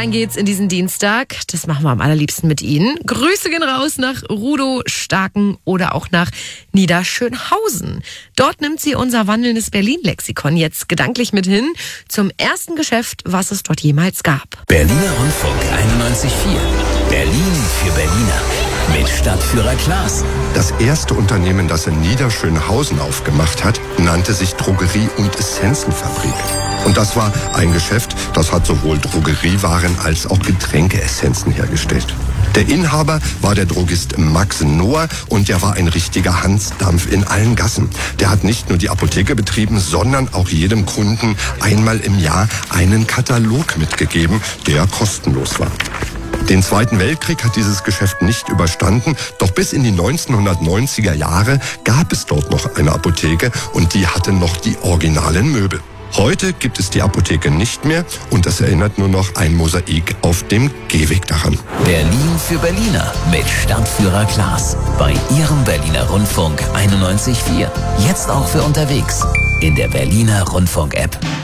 rein geht's in diesen Dienstag. Das machen wir am allerliebsten mit Ihnen. Grüße gehen raus nach Rudow, Starken oder auch nach Niederschönhausen. Dort nimmt sie unser wandelndes Berlin-Lexikon jetzt gedanklich mit hin zum ersten Geschäft, was es dort jemals gab. Berliner Rundfunk 91.4. Berlin für Berliner. Mit Stadtführer Klaas. Das erste Unternehmen, das in Niederschönhausen aufgemacht hat, nannte sich Drogerie- und Essenzenfabrik. Und das war ein Geschäft, das hat sowohl Drogeriewaren als auch Getränkeessenzen hergestellt. Der Inhaber war der Drogist Max Nohr und der war ein richtiger Hansdampf in allen Gassen. Der hat nicht nur die Apotheke betrieben, sondern auch jedem Kunden einmal im Jahr einen Katalog mitgegeben, der kostenlos war. Den Zweiten Weltkrieg hat dieses Geschäft nicht überstanden, doch bis in die 1990er Jahre gab es dort noch eine Apotheke und die hatte noch die originalen Möbel. Heute gibt es die Apotheke nicht mehr und es erinnert nur noch ein Mosaik auf dem Gehweg daran. Berlin für Berliner mit Stadtführer Klaas. Bei Ihrem Berliner Rundfunk 91.4. Jetzt auch für unterwegs in der Berliner Rundfunk-App.